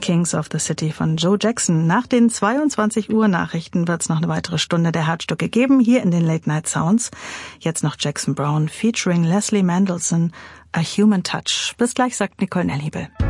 Kings of the City von Joe Jackson. Nach den 22 Uhr Nachrichten wird es noch eine weitere Stunde der Herzstücke geben, hier in den Late Night Sounds. Jetzt noch Jackson Browne featuring Leslie Mendelssohn, A Human Touch. Bis gleich, sagt Nicole Nelhibel.